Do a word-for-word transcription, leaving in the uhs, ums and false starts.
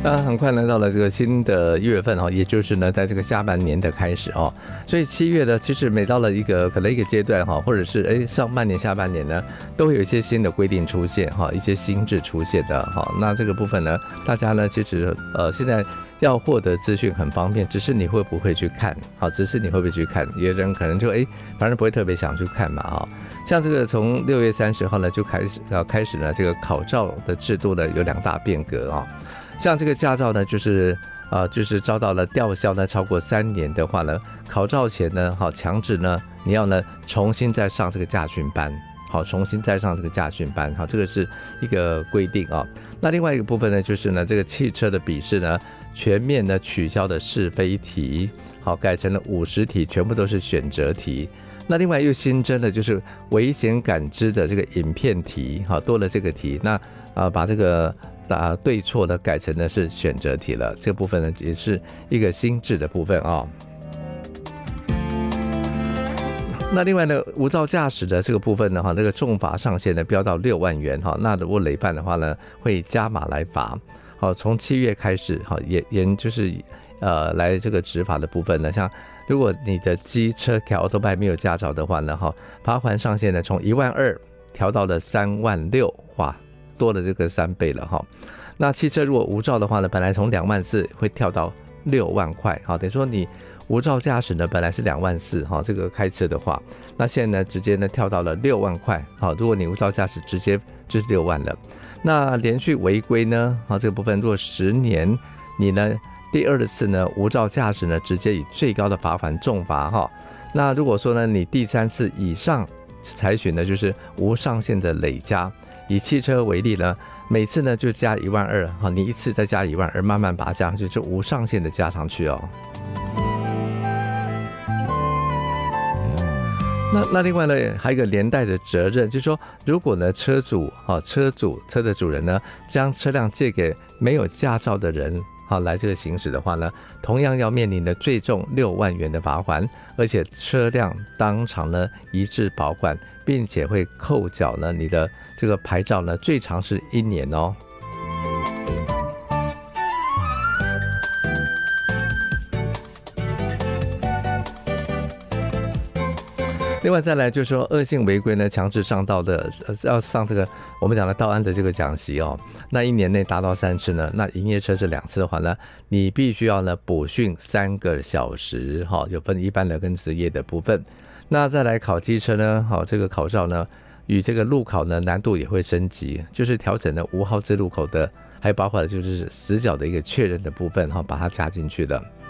那很快呢，到了这个新的一月份哈，也就是呢，在这个下半年的开始哦，所以七月呢，其实每到了一个可能一个阶段哈，或者是哎上半年、下半年呢，都会有一些新的规定出现哈，一些新制出现的哈。那这个部分呢，大家呢，其实呃现在要获得资讯很方便，只是你会不会去看？好，只是你会不会去看？有的人可能就哎，反正不会特别想去看嘛哈。像这个从六月三十号呢就开始要开始呢，这个考照的制度呢有两大变革啊。像这个驾照呢，就是呃，就是遭到了吊销呢，超过三年的话呢，考照前呢，好强制呢，你要呢重新再上这个驾训班，好，重新再上这个驾训班，好，这个是一个规定啊。那另外一个部分呢，就是呢，这个汽车的笔试呢，全面呢取消的是非题，好，改成了五十题，全部都是选择题。那另外又新增的就是危险感知的这个影片题，好，多了这个题，那呃把这个。把对错的改成的是选择题了，这部分呢也是一个新制的部分啊、哦。那另外呢，无照驾驶的这个部分呢，哈，那个重罚上限呢飙到六万元哈，那如果累犯的话呢，会加码来罚。好，从七月开始，好，也也就是呃来这个执法的部分呢，像如果你的机车调都拜没有驾照的话呢，哈，罚款上限呢从一万二调到了三万六，哇。多了这个三倍了哈，那汽车如果无照的话呢，本来从两万四会跳到六万块，好，等于说你无照驾驶呢，本来是两万四哈，这个开车的话，那现在呢直接呢跳到了六万块，好，如果你无照驾驶直接就是六万了。那连续违规呢，好，这个部分如果十年你呢第二次呢无照驾驶呢，直接以最高的罚款重罚哈。那如果说呢你第三次以上采取呢就是无上限的累加。以汽车为例呢，每次呢就加一万二，好，你一次再加一万二，慢慢把它加上去，就无上限的加上去哦。那那另外呢，还有一个连带的责任，就是说，如果呢车主啊车主车的主人呢，将车辆借给没有驾照的人。好，来这个行驶的话呢，同样要面临的最重六万元的罚款，而且车辆当场呢移至保管，并且会扣缴呢你的这个牌照呢，最长是一年哦。另外再来就是说，恶性违规呢，强制上道的，呃，要上这个我们讲的道安的这个讲习哦。那一年内达到三次呢，那营业车是两次的话呢，你必须要呢补训三个小时，哈、哦，有分一般的跟职业的部分。那再来考机车呢，好、哦，这个考照呢，与这个路考呢难度也会升级，就是调整了无号字路口的，还有包括的就是死角的一个确认的部分，哈、哦，把它加进去了。